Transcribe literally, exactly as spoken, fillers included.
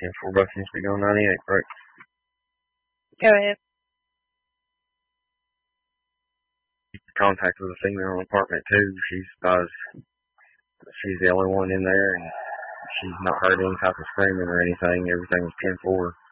ten four bus must be going ninety-eight, right? Go ahead. Contact with a female in the apartment too. She's about as, she's the only one in there, and she's not heard any type of screaming or anything. Everything was ten four.